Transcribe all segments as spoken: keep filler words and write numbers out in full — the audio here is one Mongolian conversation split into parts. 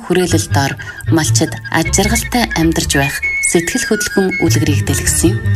хүрээлэл дор малчид аж жаргалтай амьдарч байх сэтгэл хөдлөм үлгэрийг дэлгэсэн юм.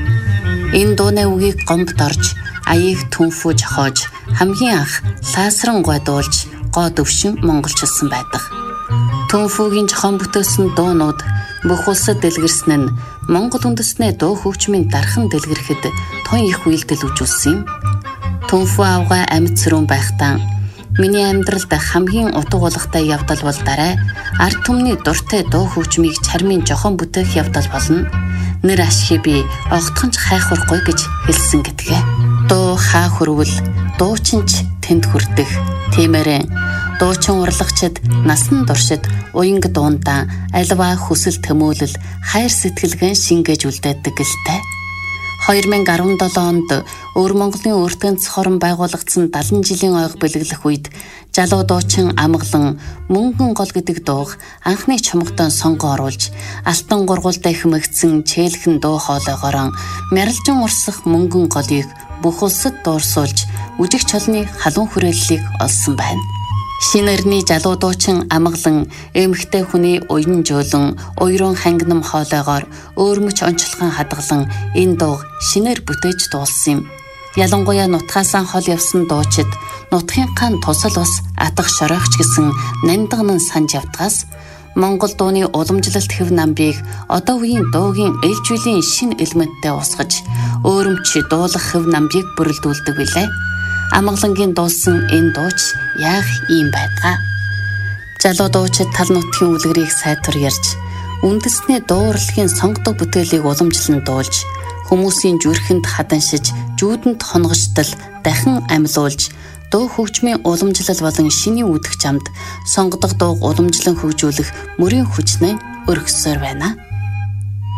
Энэ дууны үгийг гомбд орж, аяыг түнфүү жохоож, хамгийн анх лаасран гойдуулж, гоо дөвшин монголчилсан байдаг. Түнфүүгийн жохон бүтээсэн дуунууд бүх улсад дэлгэрсэн нь Монгол үндэстний дуу хөгжмийн дархан дэлгэрэхэд тун их үйлдэл үзүүлсэн юм. Түнфүү авгаа амьд сэрүүн байхдаа миний амьдралд хамгийн утга болготой явдал бол дараа ард түмний дуртай дуу хөгжмийг чармын жохон бүтээх явдал болно. Нэр ашигыг би огтхонч хайхваргүй гэж хэлсэн гэдгээ. Дуу хаа хүрвэл дуучинч тэнд хүрдэх. Тиймээрээ дуучин урлагчид насан туршид уянг дундаа альва хүсэл тэмүүлэл хайр сэтгэлгэн шингээж үлдээдэг гэлтэй. хоёр мянга арван долоо онд Өвөр Монголын өртгөн цохорон байгуулагдсан дадан жилийн ойг бэлэглэх үед залуу дуучин Амгалан Мөнгөн гол гэдэг дууг анхны чумгтон сонгоо оруулж алтан гургуультай хэмэгдсэн чээлхэн дуу хоолойгоор мяралжин урсах Мөнгөн голыг бүх улсад дуурсуулж үжиг чолны халуун хүрээллийг олсон байна. Шинэрний залуу дуучин Амгалан эмэгтэй хүний уян жөөлөн уйрон хангинам хоолойгоор өөрмөч онцлогон хадгалан энэ дууг шинээр бүтээж дуулсан юм. Ялангуяа нутгаасаа хол явсан дуучид нутгийнхаа тусал бас атах шоройгч гэсэн нандинан санж явдгаас Монгол дууны уламжлалт хэв намбыг одоо үеийн дуугийн ээлжүүлийн шинэ элементтэй усгаж өөрөмч дуулах хэв намбыг бүрэлдүүлдэг билээ. Амгалангийн дуулсан энэ дууч яах юм байдгаа. Залуу дуучид тал нутгийн үлгэрийг сайтар ярьж, үндэсний дуу урлагийн сонгодог бүтээлийг уламжлан дуулж, хүмүүсийн зүрхэнд хаданшиж, жүүдэнд хонгожтол дахин амьлуулж, дуу хөгжмийн уламжлал болон шиний үүдэх замд сонгодог дууг уламжлан хөгжүүлэх мөрийн хүчнээ өргөсөөр байна.